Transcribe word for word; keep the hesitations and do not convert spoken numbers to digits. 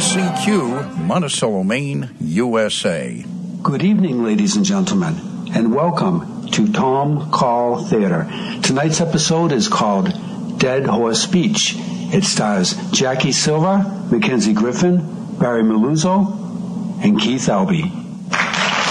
C Q, Monticello, Maine, U S A. Good evening, ladies and gentlemen, and welcome to Tom Call Theater. Tonight's episode is called Dead Horse Beach. It stars Jackie Silva, Mackenzie Griffin, Barry Maluzzo, and Keith Albee.